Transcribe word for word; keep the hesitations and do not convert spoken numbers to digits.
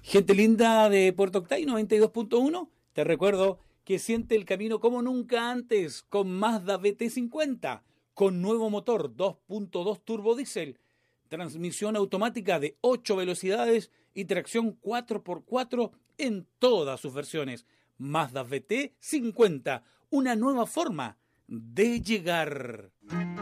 Gente linda de Puerto Octay noventa y dos punto uno, te recuerdo que siente el camino como nunca antes con Mazda B T cincuenta, con nuevo motor dos punto dos turbo diésel, transmisión automática de ocho velocidades y tracción cuatro por cuatro en todas sus versiones. Mazda B T cincuenta, una nueva forma de llegar.